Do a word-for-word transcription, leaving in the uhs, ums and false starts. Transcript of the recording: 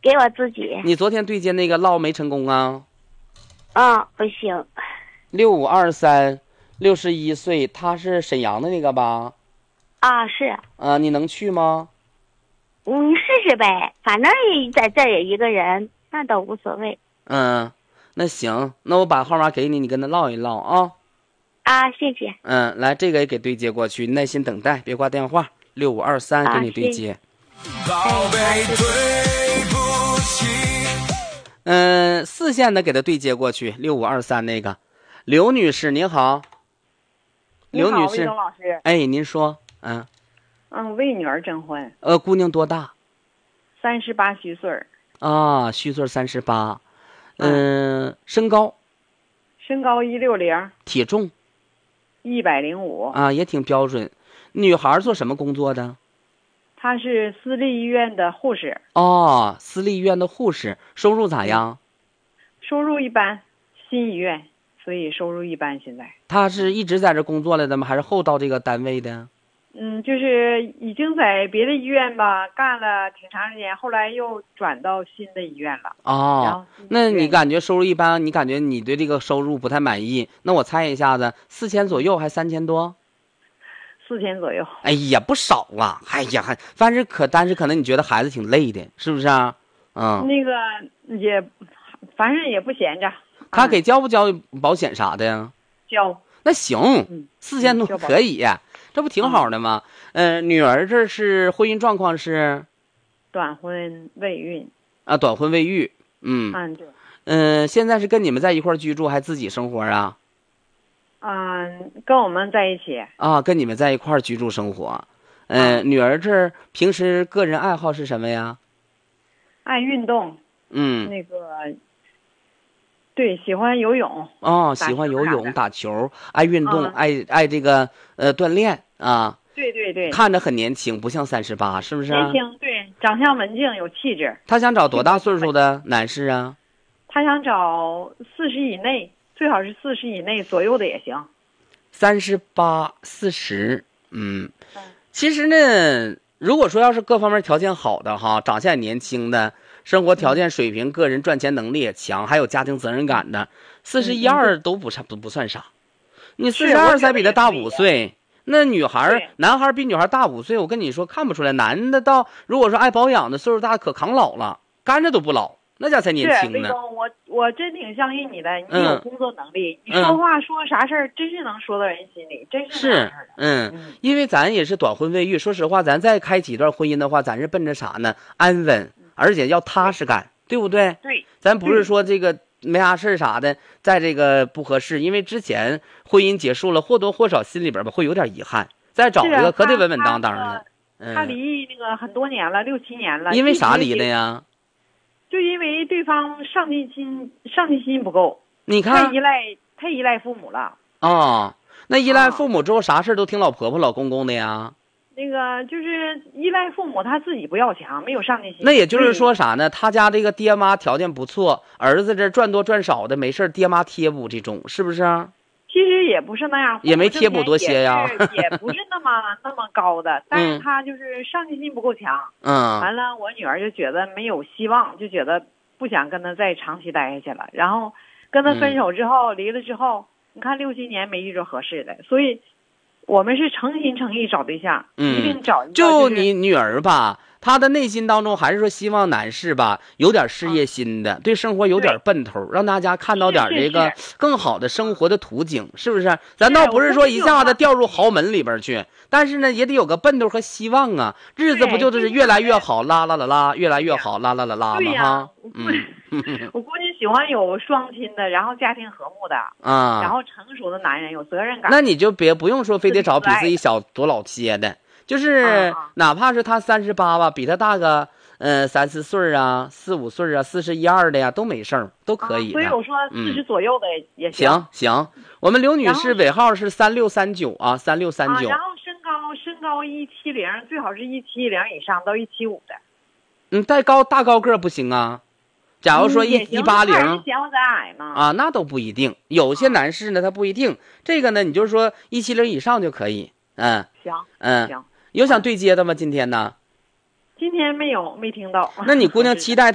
给我自己。 你昨天对接那个唠没成功啊？ 啊，不行。 六五二三，六十一岁，他是沈阳的那个吧？ 啊，是。 啊，你能去吗？ 嗯，试试呗，反正在这儿也一个人，那都无所谓。 嗯，那行，那我把号码给你，你跟他唠一唠啊。 啊，谢谢。 嗯，来，这个也给对接过去，耐心等待，别挂电话。六五二三给你对接。 宝贝，对不起。 嗯，四线的给他对接过去，六五二三那个，刘女士您好。刘女士， 魏东老师。 哎，您说，嗯。 嗯，为女儿征婚。 呃，姑娘多大？ 三十八虚岁。 啊，虚岁三十八。嗯、呃，身高？ 身高一六零。 体重？ 一百零五。 啊，也挺标准。女孩做什么工作的？ 她是私立医院的护士。 哦，私立医院的护士，收入咋样？ 收入一般，新医院，所以收入一般。现在她是一直在这工作来的吗？还是后到这个单位的？ 嗯，就是已经在别的医院吧干了挺长时间，后来又转到新的医院了。 哦，那你感觉收入一般？你感觉你对这个收入不太满意？那我猜一下子，四千左右还三千多？ 四千左右。 哎呀，不少啊！哎呀，还反正可，但是可能你觉得孩子挺累的，是不是啊？嗯。 那个也，反正也不闲着。 他给交不交保险啥的呀？ 交。 那行，四千多可以呀。这不挺好的吗？嗯、呃，女儿这是婚姻状况是短婚未孕啊，短婚未育。嗯嗯对。 嗯、呃，现在是跟你们在一块居住，还自己生活啊？ 嗯，跟我们在一起啊，跟你们在一块居住生活。嗯、呃，女儿这平时个人爱好是什么呀？ 爱运动。 嗯， 那个对，喜欢游泳。 哦，喜欢游泳、打球，爱运动，嗯、爱爱这个呃锻炼啊。 对对对， 看着很年轻，不像三十八，是不是？ 年轻，对，长相文静，有气质。 他想找多大岁数的男士啊？ 他想找四十以内，最好是四十以内左右的也行。 三十八、四十，嗯，其实呢，如果说要是各方面条件好的哈，长相也年轻的，生活条件水平、个人赚钱能力也强，还有家庭责任感的，四十一二都不差，不不算啥。你四十二才比他大五岁。那女孩男孩比女孩大五岁，我跟你说看不出来。男的到如果说爱保养的岁数大，可扛老了，干着都不老，那家才年轻呢。 是，我我真挺相信你的，你有工作能力，嗯、你说话说啥事儿，真是能说到人心里，真是是。嗯，嗯因为咱也是短婚未育，说实话，咱再开几段婚姻的话，咱是奔着啥呢？安稳，而且要踏实感，对不对？ 对， 咱不是说这个。没啥事啥的，在这个不合适，因为之前婚姻结束了，或多或少心里边吧会有点遗憾，再找一个可得稳稳当当的。 他, 他离异那个很多年了，六七年了。 因为啥离的呀？ 就因为对方上进心上进心不够， 你看太依赖太依赖父母了。 哦，那依赖父母之后，啥事都听老婆婆、老公公的呀？ 那个就是依赖父母，他自己不要强，没有上进心。 那也就是说啥呢？他家这个爹妈条件不错，儿子这赚多赚少的没事爹妈贴补这种，是不是？ 其实也不是那样， 也没贴补多些呀， 也, 也不是那么那么高的，但是他就是上进心不够强。 嗯， 完了，我女儿就觉得没有希望，就觉得不想跟他再长期待下去了。然后跟他分手之后，嗯、离了之后，你看六七年没遇着合适的，所以。我们是诚心诚意找对象， 嗯， 一定找一个、 就是。就你女儿吧，她的内心当中还是说希望男士吧有点事业心的，啊、对生活有点奔头，让大家看到点这个更好的生活的途径，是不是？咱倒不是说一下子掉入豪门里边去，但是呢，也得有个奔头和希望啊。日子不就是越来越好，啦啦啦啦，越来越好，啦啦啦啦嘛哈。 嗯，我估计喜欢有双亲的，然后家庭和睦的啊， 然后成熟的男人，有责任感。 那你就别不用说非得找比自己小多老些的，就是哪怕是他三十八吧，比他大个呃三四岁啊，四五岁啊，四十一二的呀，都没事儿，都可以、啊。 所以我说四十左右的也行。行行，我们刘女士尾号是三六三九啊，三六三九。 然后身高身高一七零，最好是一七零以上到一七五的。 嗯，再高大高个不行啊。假如说一一八零， 嫌我咱矮吗？ 啊，那都不一定。有些男士呢，他不一定。这个呢，你就是说一七零以上就可以。嗯， 行， 嗯， 行。 有想对接的吗？今天呢？ 今天没有，没听到。 那你姑娘期待